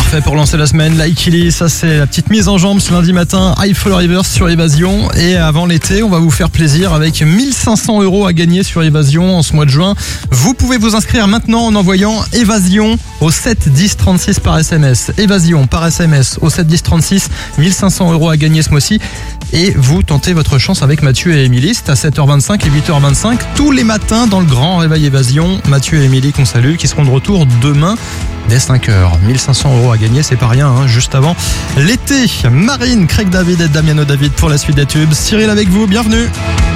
parfait pour lancer la semaine. Like Illy, ça c'est la petite mise en jambe ce lundi matin. I Fall Rivers sur Évasion. Et avant l'été, on va vous faire plaisir avec 1500 € à gagner sur Évasion en ce mois de juin. Vous pouvez vous inscrire maintenant en envoyant Évasion au 7 10 36 par SMS. Évasion par SMS au 7 10 36. 1500 € à gagner ce mois-ci. Et vous tentez votre chance avec Mathieu et Émilie. C'est à 7h25 et 8h25 tous les matins dans le grand réveil Évasion. Mathieu et Émilie qu'on salue, qui seront de retour demain dès 5h. 1500 € à gagner, c'est pas rien, hein, juste avant l'été. Marine, Craig David et Damiano David pour la suite des tubes. Cyril avec vous, bienvenue.